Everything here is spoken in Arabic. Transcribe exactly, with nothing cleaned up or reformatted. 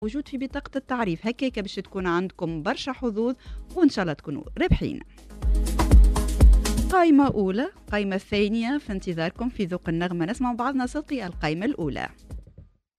موجود في بطاقة التعريف، هكاك باش تكون عندكم برشا حظوظ وإن شاء الله تكونوا رابحين. قائمة أولى، قائمة ثانية في انتظاركم في ذوق النغمة. نسمع بعضنا صدقي القائمة الأولى.